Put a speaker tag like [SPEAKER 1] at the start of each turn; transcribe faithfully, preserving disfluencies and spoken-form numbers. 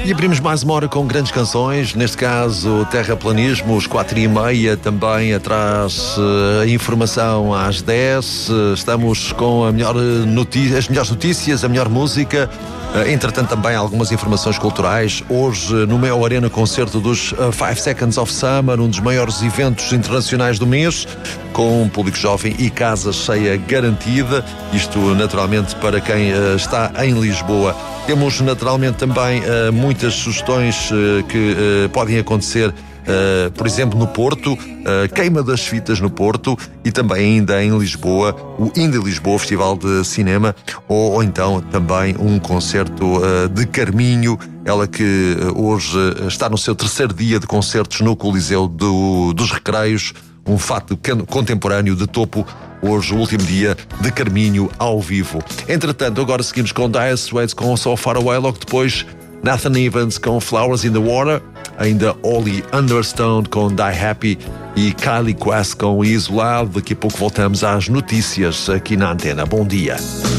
[SPEAKER 1] E abrimos mais uma hora com grandes canções, neste caso Terraplanismo, os quatro e meia, também atrás a informação às dez. Estamos com a melhor notícia, as melhores notícias, a melhor música. Entretanto, também algumas informações culturais. Hoje, no Mel Arena, concerto dos Five Seconds of Summer, um dos maiores eventos internacionais do mês, com um público jovem e casa cheia garantida. Isto, naturalmente, para quem uh, está em Lisboa. Temos, naturalmente, também uh, muitas sugestões uh, que uh, podem acontecer. Uh, por exemplo, no Porto, uh, queima das fitas no Porto, e também ainda em Lisboa, o Indie Lisboa, Festival de Cinema, ou, ou então também um concerto uh, de Carminho, ela que uh, hoje está no seu terceiro dia de concertos no Coliseu do, dos Recreios, um fato contemporâneo de topo. Hoje, o último dia de Carminho ao vivo. Entretanto, agora seguimos com Dire Straits com So Far Away, logo depois Nathan Evans com Flowers in the Water, ainda Ollie Understone com Die Happy e Kylie Quest com Isolado. Daqui a pouco voltamos às notícias aqui na Antena. Bom dia.